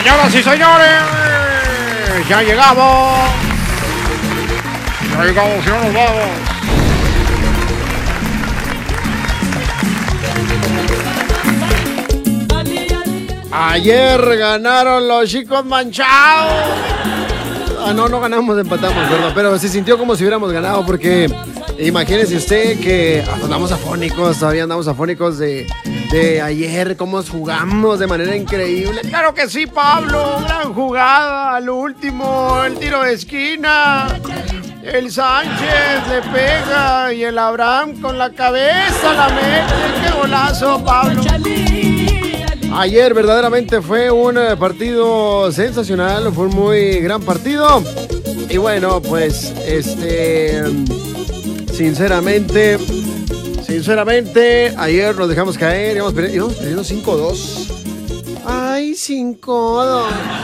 Señoras y señores, ya llegamos. Ya llegamos, ya nos vamos. Ayer ganaron los chicos manchados. No ganamos, empatamos, ¿verdad? Pero se sintió como si hubiéramos ganado porque imagínese usted que andamos afónicos, todavía andamos afónicos de ayer, cómo jugamos de manera increíble. Claro que sí, Pablo, gran jugada, lo último, el tiro de esquina. El Sánchez le pega y el Abraham con la cabeza la mete. ¡Qué golazo, Pablo! Ayer verdaderamente fue un partido sensacional, fue un muy gran partido. Y bueno, pues, sinceramente, ayer nos dejamos caer, íbamos perdiendo 5-2. ¡Ay, 5-2!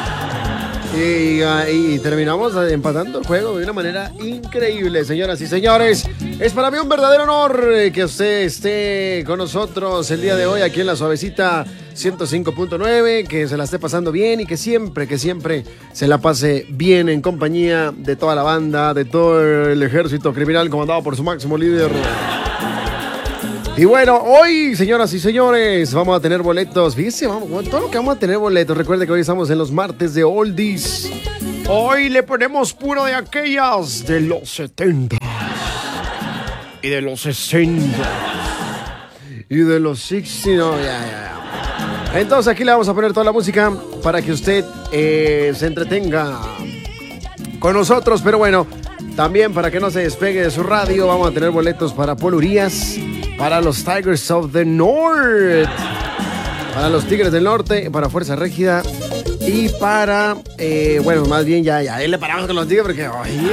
Y terminamos empatando el juego de una manera increíble, señoras y señores. Es para mí un verdadero honor que usted esté con nosotros el día de hoy aquí en La Suavecita 105.9, que se la esté pasando bien y que siempre se la pase bien en compañía de toda la banda, de todo el ejército criminal comandado por su máximo líder. Y bueno, hoy, señoras y señores, vamos a tener boletos. Fíjense, todo lo que vamos a tener boletos. Recuerde que hoy estamos en los martes de Oldies. Hoy le ponemos puro de aquellas de los 70 y de los 60 y de los 60. No, ya. Entonces aquí le vamos a poner toda la música para que usted se entretenga con nosotros. Pero bueno, también para que no se despegue de su radio, vamos a tener boletos para Paul Urias, para los Tigers of the North, para los Tigres del Norte, para Fuerza Régida y para, bueno, más bien ya le paramos con los Tigres porque,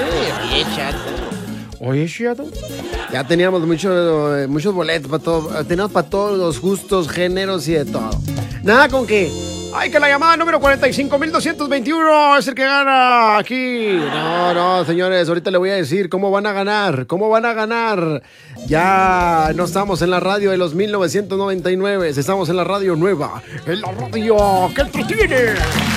oye, chato, ya teníamos muchos boletos para todo, teníamos para todos los gustos, géneros y de todo. Nada con que, que la llamada número 45.221 es el que gana aquí. No, señores, ahorita le voy a decir cómo van a ganar. Ya no estamos en la radio de los 1999, estamos en la radio nueva, en la radio que entretiene.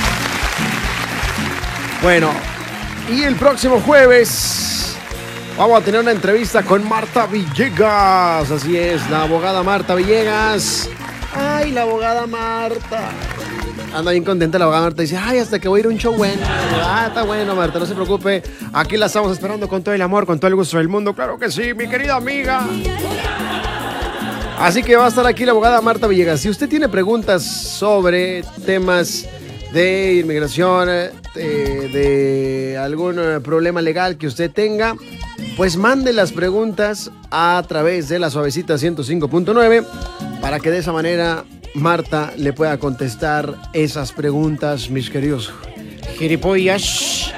Bueno, y el próximo jueves vamos a tener una entrevista con Marta Villegas. Así es, la abogada Marta Villegas. Ay, la abogada Marta. Anda bien contenta la abogada Marta. Dice, hasta que voy a ir a un show bueno. Está bueno, Marta, no se preocupe. Aquí la estamos esperando con todo el amor, con todo el gusto del mundo. Claro que sí, mi querida amiga. Así que va a estar aquí la abogada Marta Villegas. Si usted tiene preguntas sobre temas de inmigración, de algún problema legal que usted tenga, pues mande las preguntas a través de La Suavecita 105.9 para que de esa manera Marta le pueda contestar esas preguntas, mis queridos gilipollas.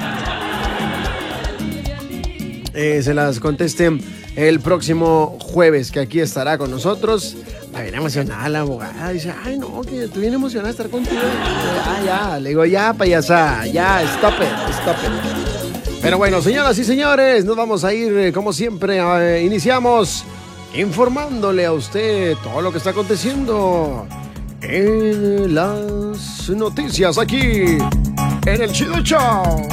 Se las contesten el próximo jueves, que aquí estará con nosotros. Está bien emocionada la abogada. Dice, que estoy bien emocionada de estar contigo. Ya, le digo, ya, payasa, ya, stop it. Pero bueno, señoras y señores, nos vamos a ir, como siempre, iniciamos informándole a usted todo lo que está aconteciendo en las noticias aquí en el Chido Show.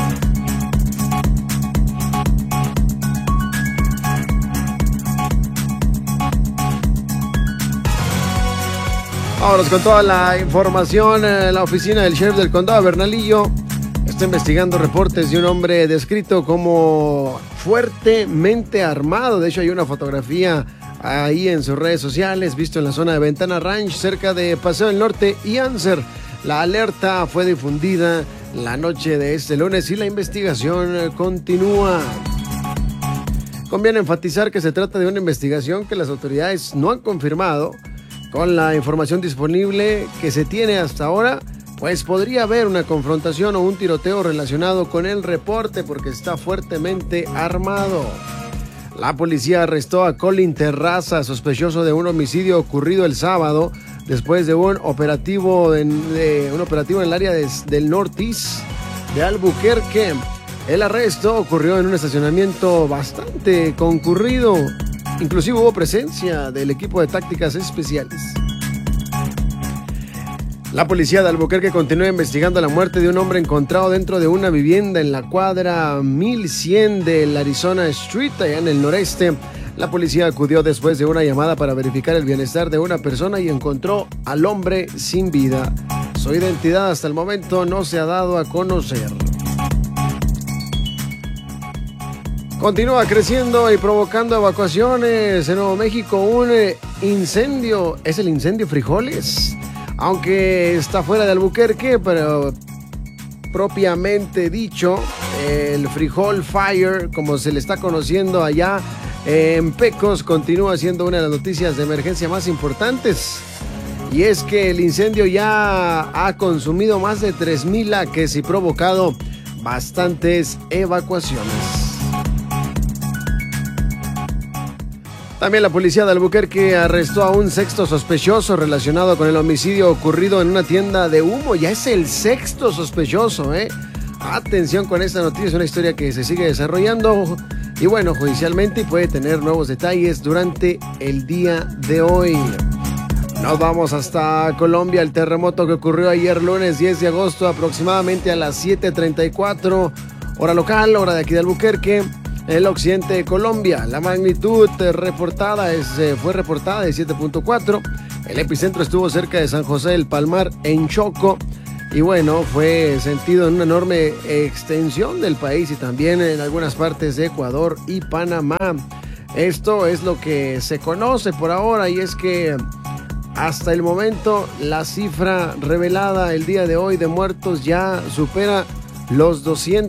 Vámonos con toda la información. La oficina del sheriff del condado de Bernalillo está investigando reportes de un hombre descrito como fuertemente armado. De hecho, hay una fotografía ahí en sus redes sociales, visto en la zona de Ventana Ranch, cerca de Paseo del Norte y Anser. La alerta fue difundida la noche de este lunes y la investigación continúa. Conviene enfatizar que se trata de una investigación que las autoridades no han confirmado. Con la información disponible que se tiene hasta ahora, pues podría haber una confrontación o un tiroteo relacionado con el reporte porque está fuertemente armado. La policía arrestó a Colin Terraza, sospechoso de un homicidio ocurrido el sábado, después de un operativo en el área del Northeast de Albuquerque. El arresto ocurrió en un estacionamiento bastante concurrido. Inclusive hubo presencia del equipo de tácticas especiales. La policía de Albuquerque continúa investigando la muerte de un hombre encontrado dentro de una vivienda en la cuadra 1100 del Arizona Street, allá en el noreste. La policía acudió después de una llamada para verificar el bienestar de una persona y encontró al hombre sin vida. Su identidad hasta el momento no se ha dado a conocer. Continúa creciendo y provocando evacuaciones en Nuevo México. Un incendio, es el incendio Frijoles, aunque está fuera de Albuquerque, pero propiamente dicho, el Frijol Fire, como se le está conociendo allá en Pecos, continúa siendo una de las noticias de emergencia más importantes. Y es que el incendio ya ha consumido más de 3,000 acres y provocado bastantes evacuaciones. También la policía de Albuquerque arrestó a un sexto sospechoso relacionado con el homicidio ocurrido en una tienda de humo. Ya es el sexto sospechoso, ¿eh? Atención con esta noticia, es una historia que se sigue desarrollando y bueno, judicialmente puede tener nuevos detalles durante el día de hoy. Nos vamos hasta Colombia. El terremoto que ocurrió ayer lunes 10 de agosto aproximadamente a las 7:34 hora local, hora de aquí de Albuquerque, el occidente de Colombia. La magnitud fue reportada de 7.4. El epicentro estuvo cerca de San José del Palmar, en Choco. Y bueno, fue sentido en una enorme extensión del país y también en algunas partes de Ecuador y Panamá. Esto es lo que se conoce por ahora, y es que hasta el momento la cifra revelada el día de hoy de muertos ya supera los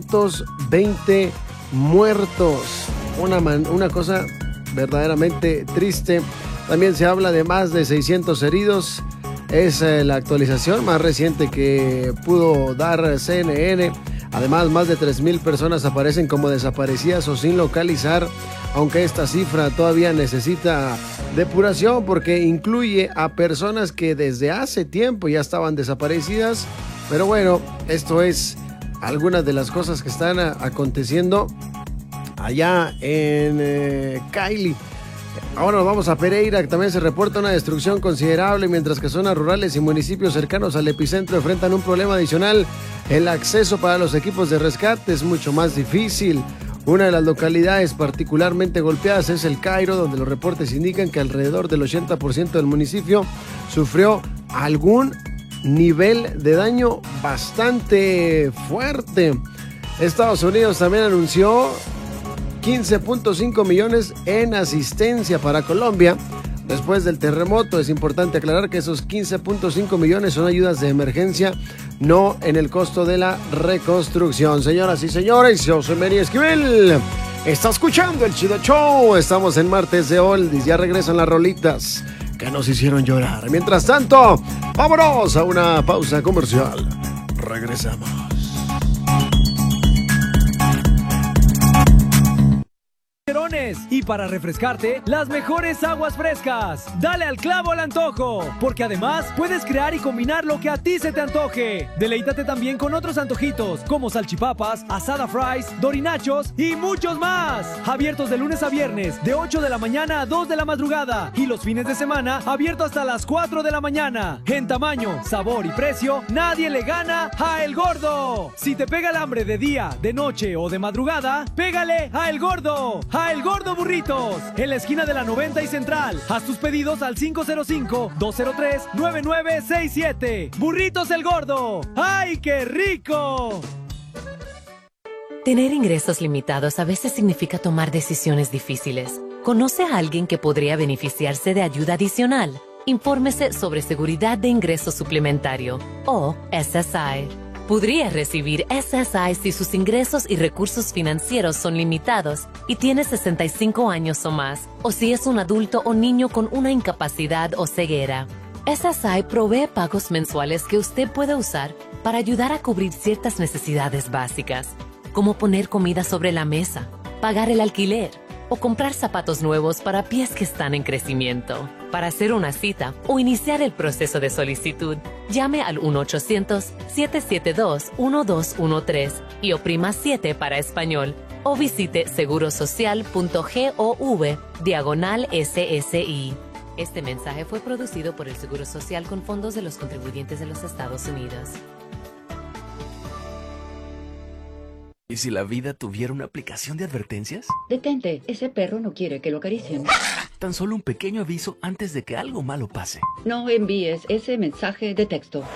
220 muertos. Una cosa verdaderamente triste. También se habla de más de 600 heridos. Es la actualización más reciente que pudo dar CNN. Además, más de 3,000 personas aparecen como desaparecidas o sin localizar, aunque esta cifra todavía necesita depuración porque incluye a personas que desde hace tiempo ya estaban desaparecidas. Pero bueno, esto es algunas de las cosas que están aconteciendo allá en Cali. Ahora nos vamos a Pereira, que también se reporta una destrucción considerable, mientras que zonas rurales y municipios cercanos al epicentro enfrentan un problema adicional. El acceso para los equipos de rescate es mucho más difícil. Una de las localidades particularmente golpeadas es el Cairo, donde los reportes indican que alrededor del 80% del municipio sufrió algún nivel de daño bastante fuerte. Estados Unidos también anunció 15.5 millones en asistencia para Colombia después del terremoto. Es importante aclarar que esos 15.5 millones son ayudas de emergencia, no en el costo de la reconstrucción. Señoras y señores, yo soy Mary Esquivel. Está escuchando el Chido Show. Estamos en martes de Oldies. Ya regresan las rolitas que nos hicieron llorar. Mientras tanto, vámonos a una pausa comercial. Regresamos. Y para refrescarte, las mejores aguas frescas. Dale al clavo al antojo, porque además puedes crear y combinar lo que a ti se te antoje. Deleítate también con otros antojitos como salchipapas, asada fries, dorinachos y muchos más. Abiertos de lunes a viernes de 8 de la mañana a 2 de la madrugada y los fines de semana abierto hasta las 4 de la mañana. En tamaño, sabor y precio, nadie le gana a El Gordo. Si te pega el hambre de día, de noche o de madrugada, pégale a El Gordo. A El Gordo Burritos, en la esquina de la 90 y Central. Haz tus pedidos al 505-203-9967. Burritos El Gordo. ¡Ay, qué rico! Tener ingresos limitados a veces significa tomar decisiones difíciles. ¿Conoce a alguien que podría beneficiarse de ayuda adicional? Infórmese sobre Seguridad de Ingreso Suplementario, o SSI. Podría recibir SSI si sus ingresos y recursos financieros son limitados y tiene 65 años o más, o si es un adulto o niño con una incapacidad o ceguera. SSI provee pagos mensuales que usted puede usar para ayudar a cubrir ciertas necesidades básicas, como poner comida sobre la mesa, pagar el alquiler o comprar zapatos nuevos para pies que están en crecimiento. Para hacer una cita o iniciar el proceso de solicitud, llame al 1-800-772-1213 y oprima 7 para español, o visite segurosocial.gov/SSI. Este mensaje fue producido por el Seguro Social con fondos de los contribuyentes de los Estados Unidos. ¿Y si la vida tuviera una aplicación de advertencias? Detente, ese perro no quiere que lo acaricien. Tan solo un pequeño aviso antes de que algo malo pase. No envíes ese mensaje de texto.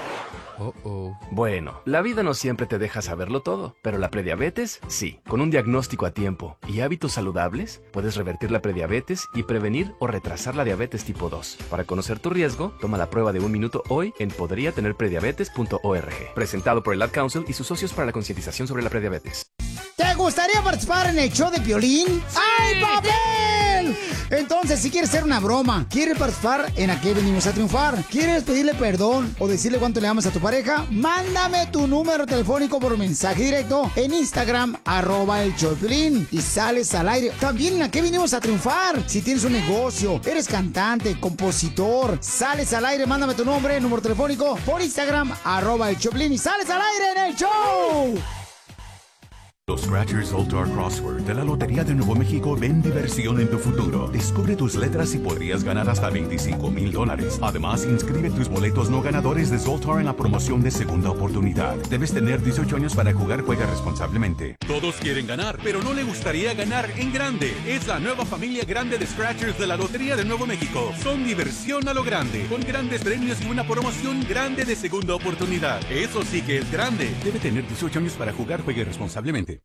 Bueno, la vida no siempre te deja saberlo todo, pero la prediabetes, sí. Con un diagnóstico a tiempo y hábitos saludables, puedes revertir la prediabetes y prevenir o retrasar la diabetes tipo 2. Para conocer tu riesgo, toma la prueba de 1 minuto hoy en podriatenerprediabetes.org. Presentado por el Ad Council y sus socios para la concientización sobre la prediabetes. ¿Te gustaría participar en el show de Piolín? ¡Ay, papel! Entonces, si quieres hacer una broma, quieres participar en Aquí Venimos a Triunfar, quieres pedirle perdón o decirle cuánto le amas a tu pareja, mándame tu número telefónico por mensaje directo en Instagram, @el show de Piolín, y sales al aire. También en Aquí Venimos a Triunfar. Si tienes un negocio, eres cantante, compositor, sales al aire, mándame tu nombre, número telefónico por Instagram, @el show de Piolín, y sales al aire en el show. Los Scratchers All-Star Crossword de la Lotería de Nuevo México ven diversión en tu futuro. Descubre tus letras y podrías ganar hasta $25,000. Además, inscribe tus boletos no ganadores de Zoltar en la promoción de segunda oportunidad. Debes tener 18 años para jugar. Juega responsablemente. Todos quieren ganar, pero no le gustaría ganar en grande. Es la nueva familia grande de Scratchers de la Lotería de Nuevo México. Son diversión a lo grande, con grandes premios y una promoción grande de segunda oportunidad. Eso sí que es grande. Debe tener 18 años para jugar. Juegue responsablemente.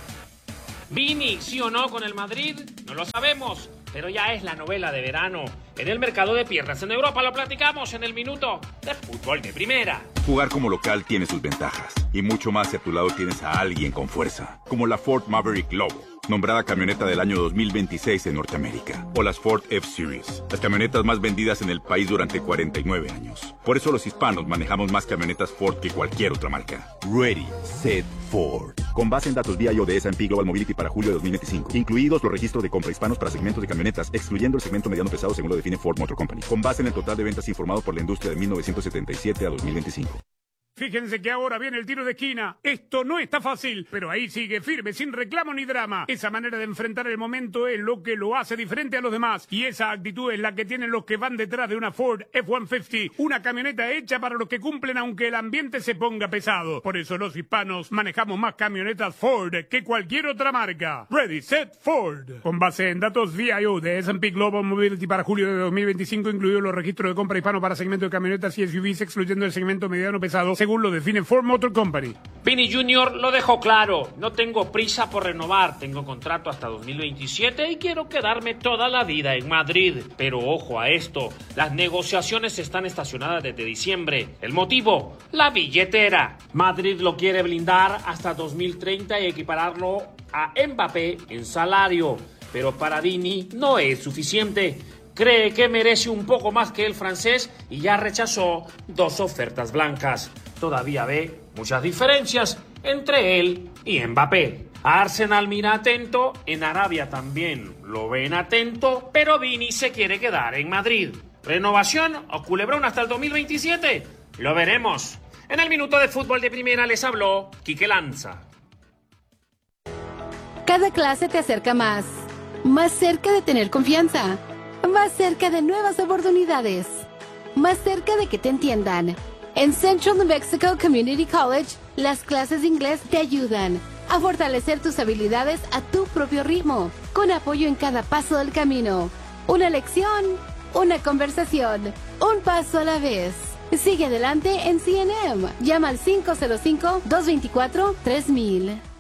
Vini, ¿sí o no con el Madrid? No lo sabemos, pero ya es la novela de verano. En el mercado de piernas en Europa lo platicamos en el minuto de fútbol de primera. Jugar como local tiene sus ventajas, y mucho más si a tu lado tienes a alguien con fuerza, como la Ford Maverick Lobo, nombrada camioneta del año 2026 en Norteamérica, o las Ford F-Series, las camionetas más vendidas en el país durante 49 años. Por eso los hispanos manejamos más camionetas Ford que cualquier otra marca. Ready, Set, Ford. Con base en datos VIO de S&P Global Mobility para julio de 2025, incluidos los registros de compra hispanos para segmentos de camionetas, excluyendo el segmento mediano pesado según lo define Ford Motor Company, con base en el total de ventas informado por la industria de 1977 a 2025. Fíjense que ahora viene el tiro de esquina. Esto no está fácil, pero ahí sigue firme, sin reclamo ni drama. Esa manera de enfrentar el momento es lo que lo hace diferente a los demás. Y esa actitud es la que tienen los que van detrás de una Ford F-150, una camioneta hecha para los que cumplen aunque el ambiente se ponga pesado. Por eso los hispanos manejamos más camionetas Ford que cualquier otra marca. Ready, Set, Ford. Con base en datos VIO de S&P Global Mobility para julio de 2025, incluidos los registros de compra hispano para segmento de camionetas y SUVs, excluyendo el segmento mediano pesado, según lo define Ford Motor Company. Vini Jr. lo dejó claro, no tengo prisa por renovar, tengo contrato hasta 2027 y quiero quedarme toda la vida en Madrid. Pero ojo a esto, las negociaciones están estacionadas desde diciembre. El motivo, la billetera. Madrid lo quiere blindar hasta 2030 y equipararlo a Mbappé en salario. Pero para Vini no es suficiente. Cree que merece un poco más que el francés y ya rechazó 2 ofertas blancas. Todavía ve muchas diferencias entre él y Mbappé. Arsenal mira atento, en Arabia también lo ven atento, pero Vini se quiere quedar en Madrid. ¿Renovación o culebrón hasta el 2027? Lo veremos. En el minuto de fútbol de primera les habló Quique Lanza. Cada clase te acerca más cerca de tener confianza, más cerca de nuevas oportunidades, más cerca de que te entiendan. En Central New Mexico Community College, las clases de inglés te ayudan a fortalecer tus habilidades a tu propio ritmo, con apoyo en cada paso del camino. Una lección, una conversación, un paso a la vez. Sigue adelante en CNM. Llama al 505-224-3000.